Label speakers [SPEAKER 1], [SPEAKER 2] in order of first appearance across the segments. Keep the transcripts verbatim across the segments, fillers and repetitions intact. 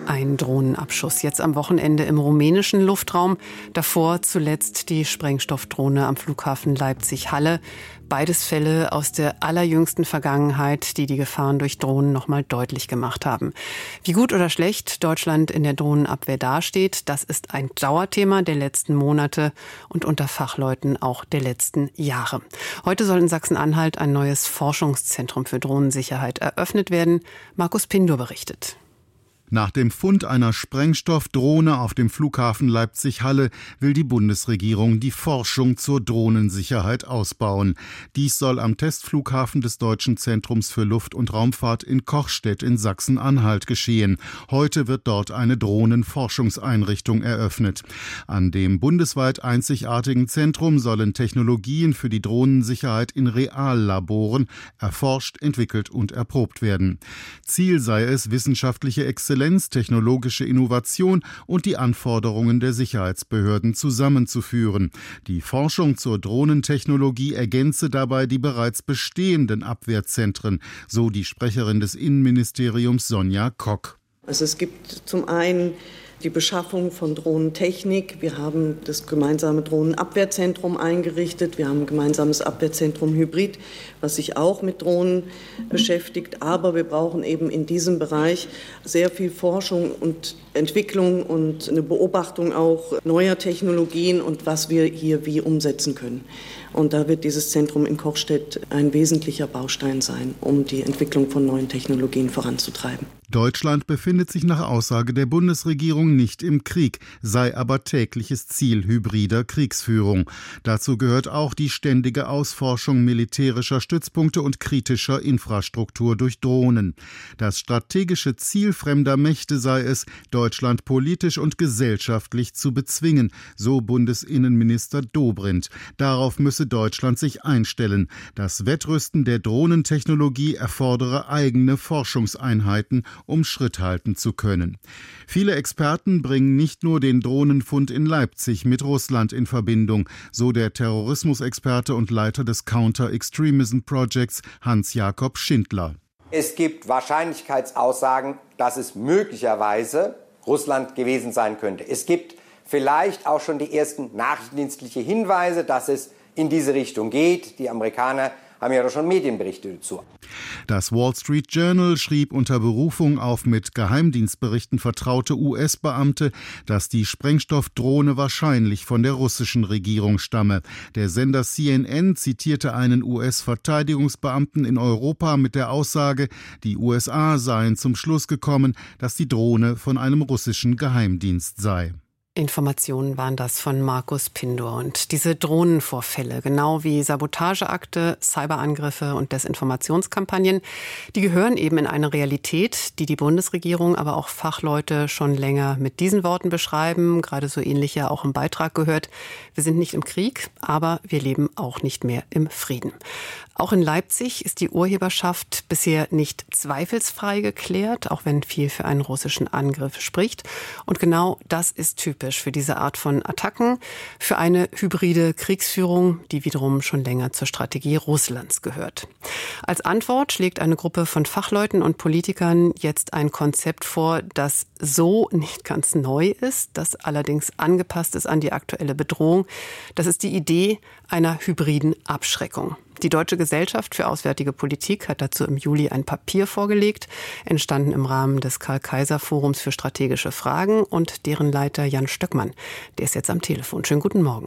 [SPEAKER 1] Ein Drohnenabschuss jetzt am Wochenende im rumänischen Luftraum. Davor zuletzt die Sprengstoffdrohne am Flughafen Leipzig-Halle. Beides Fälle aus der allerjüngsten Vergangenheit, die die Gefahren durch Drohnen noch mal deutlich gemacht haben. Wie gut oder schlecht Deutschland in der Drohnenabwehr dasteht, das ist ein Dauerthema der letzten Monate und unter Fachleuten auch der letzten Jahre. Heute soll in Sachsen-Anhalt ein neues Forschungszentrum für Drohnensicherheit eröffnet werden. Markus Pindur berichtet.
[SPEAKER 2] Nach dem Fund einer Sprengstoffdrohne auf dem Flughafen Leipzig-Halle will die Bundesregierung die Forschung zur Drohnensicherheit ausbauen. Dies soll am Testflughafen des Deutschen Zentrums für Luft- und Raumfahrt in Kochstedt in Sachsen-Anhalt geschehen. Heute wird dort eine Drohnenforschungseinrichtung eröffnet. An dem bundesweit einzigartigen Zentrum sollen Technologien für die Drohnensicherheit in Reallaboren erforscht, entwickelt und erprobt werden. Ziel sei es, wissenschaftliche Exzellenz, technologische Innovation und die Anforderungen der Sicherheitsbehörden zusammenzuführen. Die Forschung zur Drohnentechnologie ergänze dabei die bereits bestehenden Abwehrzentren, so die Sprecherin des Innenministeriums Sonja Kock.
[SPEAKER 3] Also es gibt zum einen die Beschaffung von Drohnentechnik. Wir haben das gemeinsame Drohnenabwehrzentrum eingerichtet. Wir haben ein gemeinsames Abwehrzentrum Hybrid, was sich auch mit Drohnen beschäftigt. Aber wir brauchen eben in diesem Bereich sehr viel Forschung und Entwicklung und eine Beobachtung auch neuer Technologien und was wir hier wie umsetzen können. Und da wird dieses Zentrum in Kochstedt ein wesentlicher Baustein sein, um die Entwicklung von neuen Technologien voranzutreiben.
[SPEAKER 2] Deutschland befindet sich nach Aussage der Bundesregierung nicht im Krieg, sei aber tägliches Ziel hybrider Kriegsführung. Dazu gehört auch die ständige Ausforschung militärischer Stützpunkte und kritischer Infrastruktur durch Drohnen. Das strategische Ziel fremder Mächte sei es, Deutschland politisch und gesellschaftlich zu bezwingen, so Bundesinnenminister Dobrindt. Darauf müsse Deutschland sich einstellen. Das Wettrüsten der Drohnentechnologie erfordere eigene Forschungseinheiten, um Schritt halten zu können. Viele Experten bringen nicht nur den Drohnenfund in Leipzig mit Russland in Verbindung, so der Terrorismusexperte und Leiter des Counter-Extremism Projects Hans-Jakob Schindler.
[SPEAKER 4] Es gibt Wahrscheinlichkeitsaussagen, dass es möglicherweise Russland gewesen sein könnte. Es gibt vielleicht auch schon die ersten nachrichtendienstliche Hinweise, dass es in diese Richtung geht. Die Amerikaner haben ja doch schon Medienberichte dazu.
[SPEAKER 2] Das Wall Street Journal schrieb unter Berufung auf mit Geheimdienstberichten vertraute U S-Beamte, dass die Sprengstoffdrohne wahrscheinlich von der russischen Regierung stamme. Der Sender C N N zitierte einen U S-Verteidigungsbeamten in Europa mit der Aussage, die U S A seien zum Schluss gekommen, dass die Drohne von einem russischen Geheimdienst sei.
[SPEAKER 1] Informationen waren das von Markus Pindur. Und diese Drohnenvorfälle, genau wie Sabotageakte, Cyberangriffe und Desinformationskampagnen, die gehören eben in eine Realität, die die Bundesregierung, aber auch Fachleute schon länger mit diesen Worten beschreiben. Gerade so ähnlich ja auch im Beitrag gehört. Wir sind nicht im Krieg, aber wir leben auch nicht mehr im Frieden. Auch in Leipzig ist die Urheberschaft bisher nicht zweifelsfrei geklärt, auch wenn viel für einen russischen Angriff spricht. Und genau das ist typisch für diese Art von Attacken, für eine hybride Kriegsführung, die wiederum schon länger zur Strategie Russlands gehört. Als Antwort schlägt eine Gruppe von Fachleuten und Politikern jetzt ein Konzept vor, das so nicht ganz neu ist, das allerdings angepasst ist an die aktuelle Bedrohung. Das ist die Idee einer hybriden Abschreckung. Die Deutsche Gesellschaft für Auswärtige Politik hat dazu im Juli ein Papier vorgelegt, entstanden im Rahmen des Karl-Kaiser-Forums für strategische Fragen, und deren Leiter Jan Stöckmann, der ist jetzt am Telefon. Schönen guten Morgen.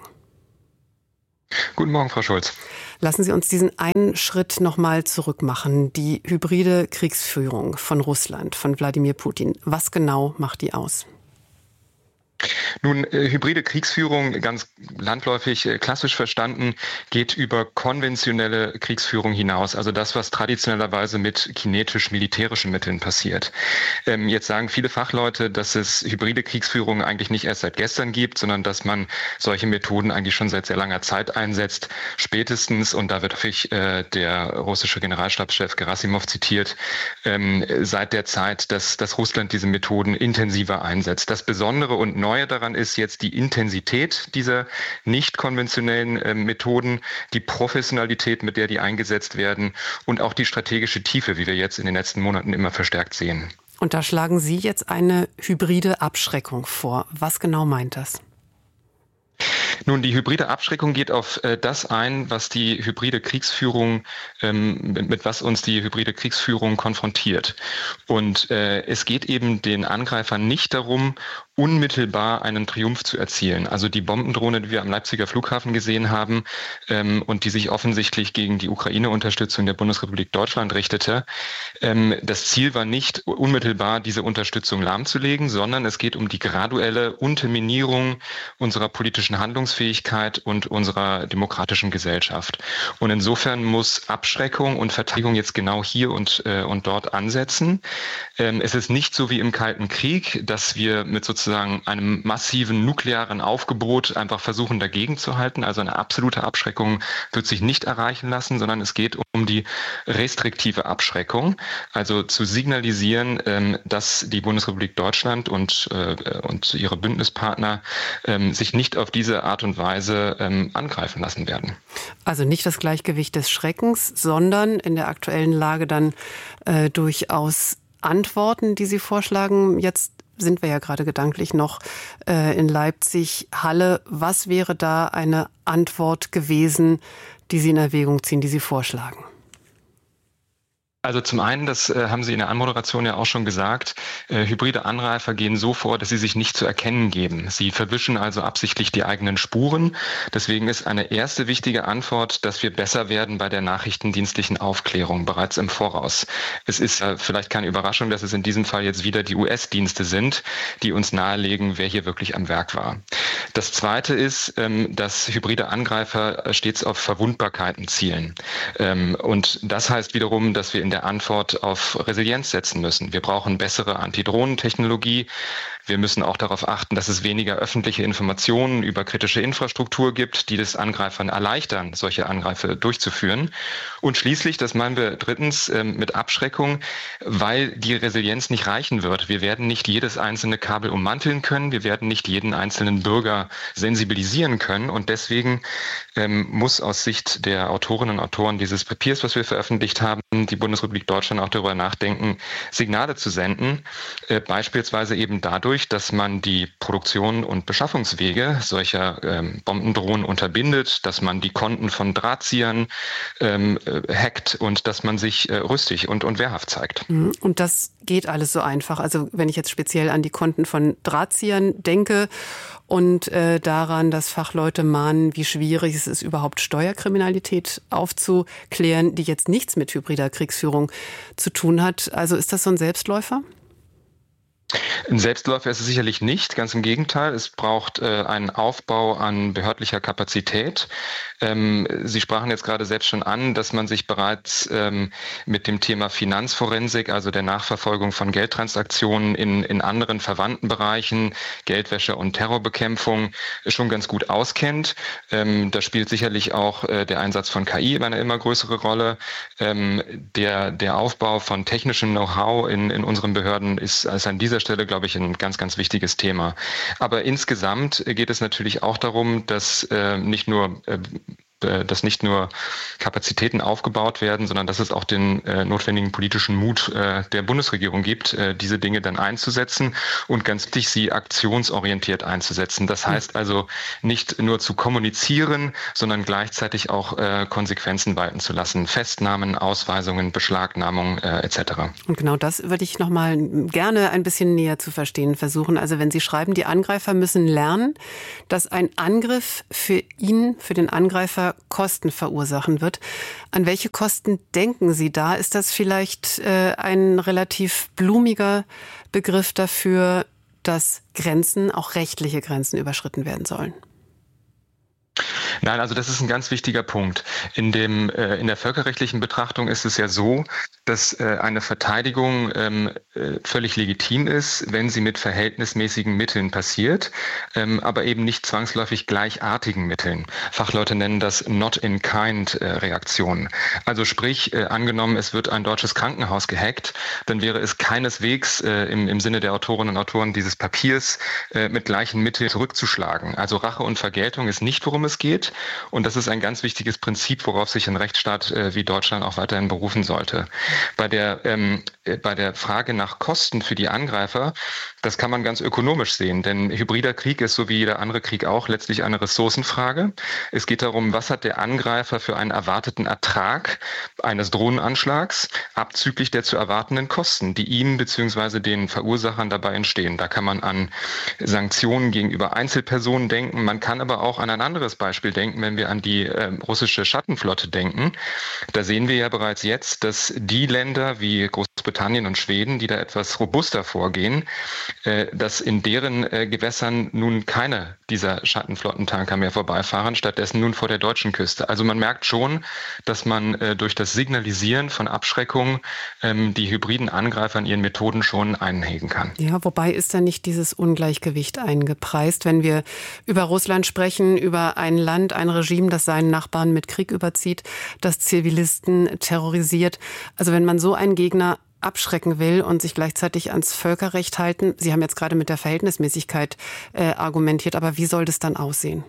[SPEAKER 5] Guten Morgen, Frau Schulz.
[SPEAKER 1] Lassen Sie uns diesen einen Schritt noch mal zurück machen. Die hybride Kriegsführung von Russland, von Wladimir Putin. Was genau macht die aus?
[SPEAKER 5] Nun, äh, hybride Kriegsführung, ganz landläufig äh, klassisch verstanden, geht über konventionelle Kriegsführung hinaus. Also das, was traditionellerweise mit kinetisch-militärischen Mitteln passiert. Ähm, jetzt sagen viele Fachleute, dass es hybride Kriegsführung eigentlich nicht erst seit gestern gibt, sondern dass man solche Methoden eigentlich schon seit sehr langer Zeit einsetzt. Spätestens, und da wird häufig äh, der russische Generalstabschef Gerasimov zitiert, ähm, seit der Zeit, dass, dass Russland diese Methoden intensiver einsetzt. Das Besondere und Neue daran ist jetzt die Intensität dieser nicht konventionellen äh, Methoden, die Professionalität, mit der die eingesetzt werden, und auch die strategische Tiefe, wie wir jetzt in den letzten Monaten immer verstärkt sehen.
[SPEAKER 1] Und da schlagen Sie jetzt eine hybride Abschreckung vor. Was genau meint das?
[SPEAKER 5] Nun, die hybride Abschreckung geht auf äh, das ein, was die hybride Kriegsführung, ähm, mit, mit was uns die hybride Kriegsführung konfrontiert. Und äh, es geht eben den Angreifern nicht darum, unmittelbar einen Triumph zu erzielen. Also die Bombendrohne, die wir am Leipziger Flughafen gesehen haben ähm, und die sich offensichtlich gegen die Ukraine-Unterstützung der Bundesrepublik Deutschland richtete, ähm, das Ziel war nicht unmittelbar diese Unterstützung lahmzulegen, sondern es geht um die graduelle Unterminierung unserer politischen Handlungsfähigkeit und unserer demokratischen Gesellschaft. Und insofern muss Abschreckung und Verteidigung jetzt genau hier und, äh, und dort ansetzen. Ähm, es ist nicht so wie im Kalten Krieg, dass wir mit sozusagen einem massiven nuklearen Aufgebot einfach versuchen, dagegen zu halten. Also eine absolute Abschreckung wird sich nicht erreichen lassen, sondern es geht um die restriktive Abschreckung. Also zu signalisieren, ähm, dass die Bundesrepublik Deutschland und, äh, und ihre Bündnispartner ähm, sich nicht auf diese Art und Weise ähm, angreifen lassen werden.
[SPEAKER 1] Also nicht das Gleichgewicht des Schreckens, sondern in der aktuellen Lage dann äh, durchaus Antworten, die Sie vorschlagen. Jetzt sind wir ja gerade gedanklich noch äh, in Leipzig, Halle. Was wäre da eine Antwort gewesen, die Sie in Erwägung ziehen, die Sie vorschlagen?
[SPEAKER 5] Also zum einen, das äh, haben Sie in der Anmoderation ja auch schon gesagt, äh, hybride Angreifer gehen so vor, dass sie sich nicht zu erkennen geben. Sie verwischen also absichtlich die eigenen Spuren. Deswegen ist eine erste wichtige Antwort, dass wir besser werden bei der nachrichtendienstlichen Aufklärung bereits im Voraus. Es ist äh, vielleicht keine Überraschung, dass es in diesem Fall jetzt wieder die U S-Dienste sind, die uns nahelegen, wer hier wirklich am Werk war. Das Zweite ist, ähm, dass hybride Angreifer stets auf Verwundbarkeiten zielen. Ähm, und das heißt wiederum, dass wir in der Antwort auf Resilienz setzen müssen. Wir brauchen bessere Antidrohnentechnologie. Wir müssen auch darauf achten, dass es weniger öffentliche Informationen über kritische Infrastruktur gibt, die des Angreifern erleichtern, solche Angreife durchzuführen. Und schließlich, das meinen wir drittens, mit Abschreckung, weil die Resilienz nicht reichen wird. Wir werden nicht jedes einzelne Kabel ummanteln können. Wir werden nicht jeden einzelnen Bürger sensibilisieren können. Und deswegen ähm, muss aus Sicht der Autorinnen und Autoren dieses Papiers, was wir veröffentlicht haben, die Bundesrepublik Deutschland auch darüber nachdenken, Signale zu senden. Äh, beispielsweise eben dadurch, dass man die Produktion und Beschaffungswege solcher ähm, Bombendrohnen unterbindet, dass man die Konten von Drahtziehern ähm, äh, hackt und dass man sich äh, rüstig und, und wehrhaft zeigt.
[SPEAKER 1] Und das geht alles so einfach. Also wenn ich jetzt speziell an die Konten von Drahtziehern denke und äh, daran, dass Fachleute mahnen, wie schwierig es ist, überhaupt Steuerkriminalität aufzuklären, die jetzt nichts mit hybrider Kriegsführung zu tun hat. Also ist das so ein Selbstläufer?
[SPEAKER 5] Ein Selbstläufer ist es sicherlich nicht, ganz im Gegenteil. Es braucht äh, einen Aufbau an behördlicher Kapazität. Ähm, Sie sprachen jetzt gerade selbst schon an, dass man sich bereits ähm, mit dem Thema Finanzforensik, also der Nachverfolgung von Geldtransaktionen in, in anderen verwandten Bereichen, Geldwäsche und Terrorbekämpfung, schon ganz gut auskennt. Ähm, da spielt sicherlich auch äh, der Einsatz von K I eine immer größere Rolle. Ähm, der, der Aufbau von technischem Know-how in, in unseren Behörden ist, ist an dieser Stelle, glaube ich, ein ganz, ganz wichtiges Thema. Aber insgesamt geht es natürlich auch darum, dass äh, nicht nur äh, dass nicht nur Kapazitäten aufgebaut werden, sondern dass es auch den äh, notwendigen politischen Mut äh, der Bundesregierung gibt, äh, diese Dinge dann einzusetzen und ganz wichtig, sie aktionsorientiert einzusetzen. Das heißt also nicht nur zu kommunizieren, sondern gleichzeitig auch äh, Konsequenzen walten zu lassen. Festnahmen, Ausweisungen, Beschlagnahmung äh, et cetera.
[SPEAKER 1] Und genau das würde ich noch mal gerne ein bisschen näher zu verstehen versuchen. Also wenn Sie schreiben, die Angreifer müssen lernen, dass ein Angriff für ihn, für den Angreifer Kosten verursachen wird. An welche Kosten denken Sie da? Ist das vielleicht äh, ein relativ blumiger Begriff dafür, dass Grenzen, auch rechtliche Grenzen, überschritten werden sollen?
[SPEAKER 5] Nein, also das ist ein ganz wichtiger Punkt. In dem äh, in der völkerrechtlichen Betrachtung ist es ja so, dass äh, eine Verteidigung ähm, äh, völlig legitim ist, wenn sie mit verhältnismäßigen Mitteln passiert, ähm, aber eben nicht zwangsläufig gleichartigen Mitteln. Fachleute nennen das Not-in-Kind-Reaktionen. Also sprich, äh, angenommen, es wird ein deutsches Krankenhaus gehackt, dann wäre es keineswegs äh, im, im Sinne der Autorinnen und Autoren dieses Papiers äh, mit gleichen Mitteln zurückzuschlagen. Also Rache und Vergeltung ist nicht, worum es geht. sind. Und das ist ein ganz wichtiges Prinzip, worauf sich ein Rechtsstaat äh, wie Deutschland auch weiterhin berufen sollte. Bei der, ähm, bei der Frage nach Kosten für die Angreifer, das kann man ganz ökonomisch sehen, denn hybrider Krieg ist so wie jeder andere Krieg auch letztlich eine Ressourcenfrage. Es geht darum, was hat der Angreifer für einen erwarteten Ertrag eines Drohnenanschlags, abzüglich der zu erwartenden Kosten, die ihm bzw. den Verursachern dabei entstehen. Da kann man an Sanktionen gegenüber Einzelpersonen denken, man kann aber auch an ein anderes Beispiel denken, wenn wir an die äh, russische Schattenflotte denken. Da sehen wir ja bereits jetzt, dass die Länder wie Großbritannien und Schweden, die da etwas robuster vorgehen, äh, dass in deren äh, Gewässern nun keine dieser Schattenflottentanker mehr vorbeifahren, stattdessen nun vor der deutschen Küste. Also man merkt schon, dass man äh, durch das Signalisieren von Abschreckung ähm, die hybriden Angreifer in ihren Methoden schon einhegen kann.
[SPEAKER 1] Ja, wobei ist da nicht dieses Ungleichgewicht eingepreist, wenn wir über Russland sprechen, über ein Land, ein Regime, das seinen Nachbarn mit Krieg überzieht, das Zivilisten terrorisiert. Also wenn man so einen Gegner abschrecken will und sich gleichzeitig ans Völkerrecht halten. Sie haben jetzt gerade mit der Verhältnismäßigkeit äh, argumentiert, aber wie soll das dann aussehen?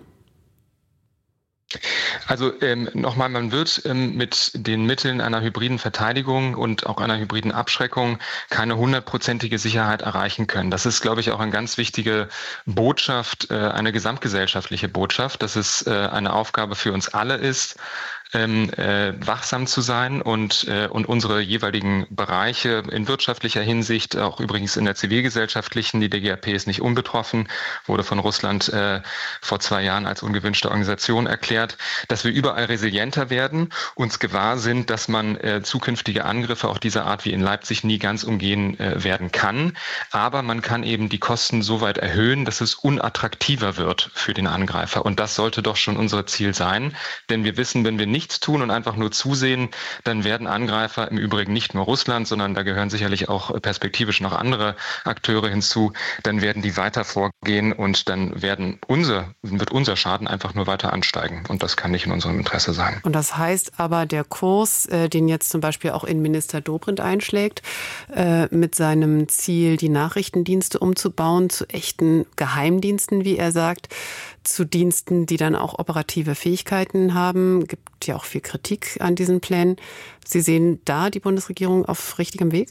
[SPEAKER 5] Also ähm, nochmal, man wird ähm, mit den Mitteln einer hybriden Verteidigung und auch einer hybriden Abschreckung keine hundertprozentige Sicherheit erreichen können. Das ist, glaube ich, auch eine ganz wichtige Botschaft, äh, eine gesamtgesellschaftliche Botschaft, dass es äh, eine Aufgabe für uns alle ist, Ähm, äh, wachsam zu sein und, äh, und unsere jeweiligen Bereiche in wirtschaftlicher Hinsicht, auch übrigens in der zivilgesellschaftlichen, die D G A P ist nicht unbetroffen, wurde von Russland äh, vor zwei Jahren als ungewünschte Organisation erklärt, dass wir überall resilienter werden, uns gewahr sind, dass man äh, zukünftige Angriffe auch dieser Art wie in Leipzig nie ganz umgehen äh, werden kann. Aber man kann eben die Kosten so weit erhöhen, dass es unattraktiver wird für den Angreifer. Und das sollte doch schon unser Ziel sein, denn wir wissen, wenn wir nicht nichts tun und einfach nur zusehen, dann werden Angreifer, im Übrigen nicht nur Russland, sondern da gehören sicherlich auch perspektivisch noch andere Akteure hinzu, dann werden die weiter vorgehen und dann werden unser, wird unser Schaden einfach nur weiter ansteigen. Und das kann nicht in unserem Interesse sein.
[SPEAKER 1] Und das heißt aber, der Kurs, äh, den jetzt zum Beispiel auch Innenminister Dobrindt einschlägt, äh, mit seinem Ziel, die Nachrichtendienste umzubauen zu echten Geheimdiensten, wie er sagt, zu Diensten, die dann auch operative Fähigkeiten haben. Gibt ja auch viel Kritik an diesen Plänen. Sie sehen da die Bundesregierung auf richtigem Weg?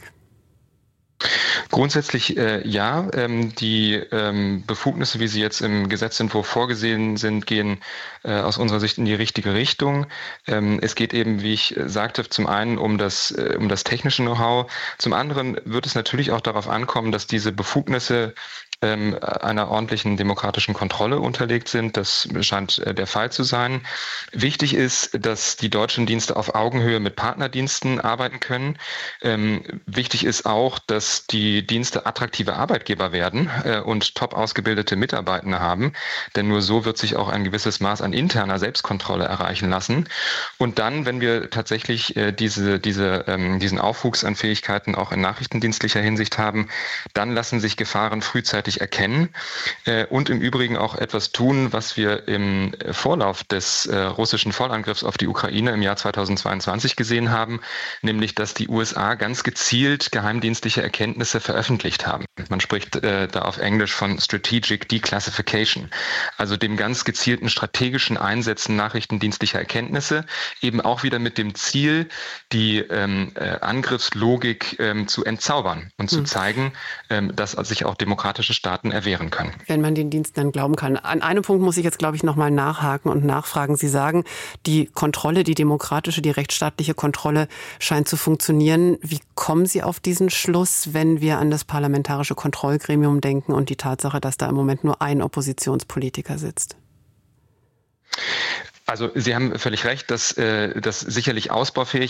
[SPEAKER 5] Grundsätzlich äh, ja. Ähm, die ähm, Befugnisse, wie sie jetzt im Gesetzentwurf vorgesehen sind, gehen äh, aus unserer Sicht in die richtige Richtung. Ähm, es geht eben, wie ich sagte, zum einen um das, äh, um das technische Know-how. Zum anderen wird es natürlich auch darauf ankommen, dass diese Befugnisse einer ordentlichen demokratischen Kontrolle unterlegt sind. Das scheint der Fall zu sein. Wichtig ist, dass die deutschen Dienste auf Augenhöhe mit Partnerdiensten arbeiten können. Ähm, wichtig ist auch, dass die Dienste attraktive Arbeitgeber werden äh, und top ausgebildete Mitarbeitende haben, denn nur so wird sich auch ein gewisses Maß an interner Selbstkontrolle erreichen lassen. Und dann, wenn wir tatsächlich äh, diese, diese, ähm, diesen Aufwuchs an Fähigkeiten auch in nachrichtendienstlicher Hinsicht haben, dann lassen sich Gefahren frühzeitig erkennen äh, und im Übrigen auch etwas tun, was wir im Vorlauf des äh, russischen Vollangriffs auf die Ukraine im Jahr zweitausendzweiundzwanzig gesehen haben, nämlich dass die U S A ganz gezielt geheimdienstliche Erkenntnisse veröffentlicht haben. Man spricht äh, da auf Englisch von Strategic Declassification, also dem ganz gezielten strategischen Einsetzen nachrichtendienstlicher Erkenntnisse, eben auch wieder mit dem Ziel, die ähm, äh, Angriffslogik ähm, zu entzaubern und hm. zu zeigen, ähm, dass sich auch demokratische Staaten erwehren können.
[SPEAKER 1] Wenn man den Diensten dann glauben kann. An einem Punkt muss ich jetzt, glaube ich, noch mal nachhaken und nachfragen. Sie sagen, die Kontrolle, die demokratische, die rechtsstaatliche Kontrolle scheint zu funktionieren. Wie kommen Sie auf diesen Schluss, wenn wir an das parlamentarische Kontrollgremium denken und die Tatsache, dass da im Moment nur ein Oppositionspolitiker sitzt?
[SPEAKER 5] Also Sie haben völlig recht, dass äh, das sicherlich ausbaufähig